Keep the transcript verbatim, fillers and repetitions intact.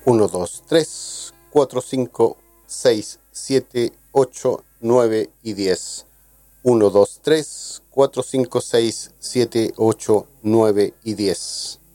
uno, dos, tres, cuatro, cinco, seis, siete, ocho, nueve y diez. uno, dos, tres, cuatro, cinco, seis, siete, ocho, nueve y diez.